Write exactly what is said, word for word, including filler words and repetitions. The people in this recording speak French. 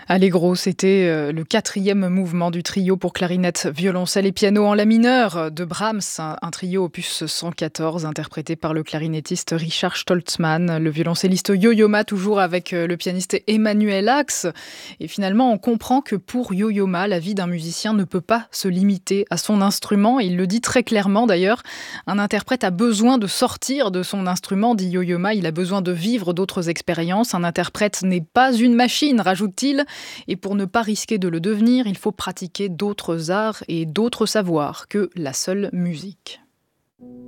Allegro, c'était euh, le quatrième mouvement du trio pour clarinette, violoncelle et piano en la mineur de Brahms, un, un trio opus cent quatorze interprété par le clarinettiste Richard Stoltzmann, le violoncelliste Yo-Yo Ma, toujours avec euh, le pianiste Emmanuel Ax. Et finalement, on comprend que pour Yo-Yo Ma, la vie d'un musicien ne peut pas se limiter à son instrument. Il le dit très clairement d'ailleurs. Un interprète a besoin de sortir de son instrument, dit Yo-Yo Ma. Il a besoin de vivre d'autres expériences. Un interprète n'est pas une machine, rajoute-t-il. Et pour ne pas risquer de le devenir, il faut pratiquer d'autres arts et d'autres savoirs que la seule musique.